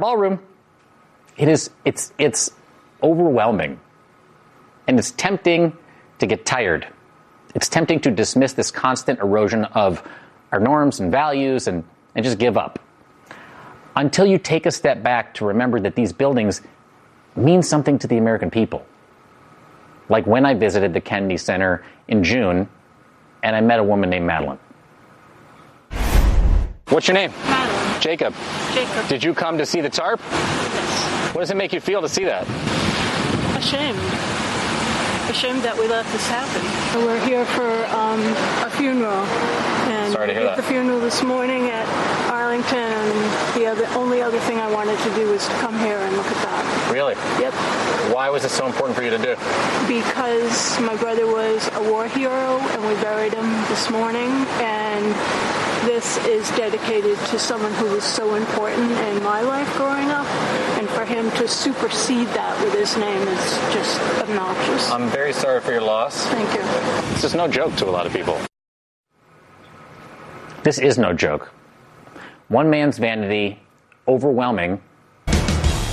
ballroom. It's overwhelming. And it's tempting to get tired. It's tempting to dismiss this constant erosion of our norms and values and just give up. Until you take a step back to remember that these buildings mean something to the American people. Like when I visited the Kennedy Center in June and I met a woman named Madeline. What's your name? Madeline. Jacob. Jacob. Did you come to see the tarp? Yes. What does it make you feel to see that? Ashamed. Ashamed that we let this happen. We're here for a funeral. And Sorry to hear that. The funeral this morning at Arlington, and the only other thing I wanted to do was to come here and look at that. Really? Yep. Why was this so important for you to do? Because my brother was a war hero, and we buried him this morning, and this is dedicated to someone who was so important in my life growing up, and for him to supersede that with his name is just obnoxious. I'm very sorry for your loss. Thank you. This is no joke to a lot of people. This is no joke. One man's vanity overwhelming